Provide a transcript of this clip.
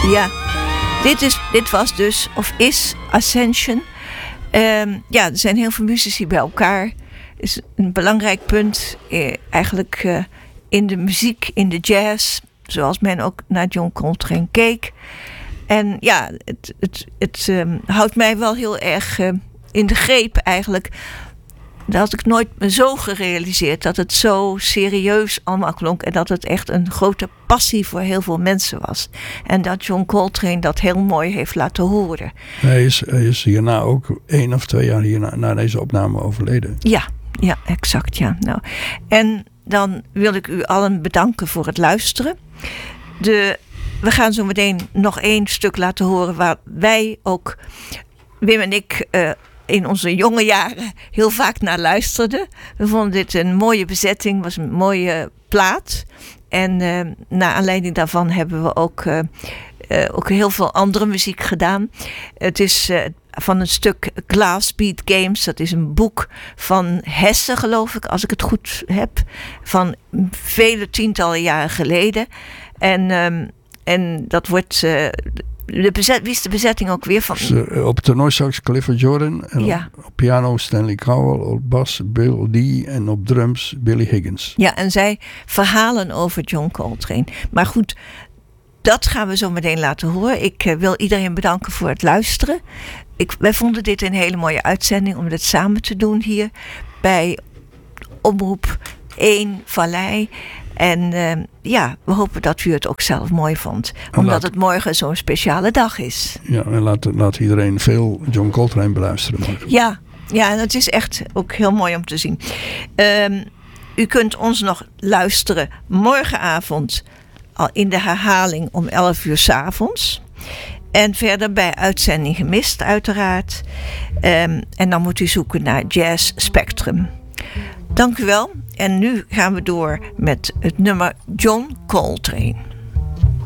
Ja, dit was dus, of is Ascension. Er zijn heel veel muzici bij elkaar. Is een belangrijk punt eigenlijk in de muziek, in de jazz. Zoals men ook naar John Coltrane keek. En ja, het houdt mij wel heel erg in de greep eigenlijk. Dat had ik nooit zo gerealiseerd. Dat het zo serieus allemaal klonk. En dat het echt een grote passie voor heel veel mensen was. En dat John Coltrane dat heel mooi heeft laten horen. Hij is hierna ook 1 of 2 jaar hierna na deze opname overleden. Ja, exact. Ja. Nou. En dan wil ik u allen bedanken voor het luisteren. We gaan zo meteen nog 1 stuk laten horen waar wij ook, Wim en ik, in onze jonge jaren heel vaak naar luisterden. We vonden dit een mooie bezetting, was een mooie plaat. En naar aanleiding daarvan hebben we ook heel veel andere muziek gedaan. Het is van een stuk Glass Bead Games. Dat is een boek van Hesse, geloof ik, als ik het goed heb. Van vele tientallen jaren geleden. En dat wordt... wie is de bezetting ook weer? Op tenorsax Clifford Jordan. En op piano Stanley Cowell. Op bas Bill Dee. En op drums Billy Higgins. Ja, en zij verhalen over John Coltrane. Maar goed, dat gaan we zo meteen laten horen. Ik wil iedereen bedanken voor het luisteren. Wij vonden dit een hele mooie uitzending om dit samen te doen hier bij Omroep 1 Vallei. En we hopen dat u het ook zelf mooi vond. Omdat het morgen zo'n speciale dag is. Ja, en laat iedereen veel John Coltrane beluisteren morgen. Ja, en het is echt ook heel mooi om te zien. U kunt ons nog luisteren morgenavond al in de herhaling om 11 uur 's avonds. En verder bij Uitzending Gemist uiteraard. En dan moet u zoeken naar Jazz Spectrum. Dank u wel. En nu gaan we door met het nummer John Coltrane.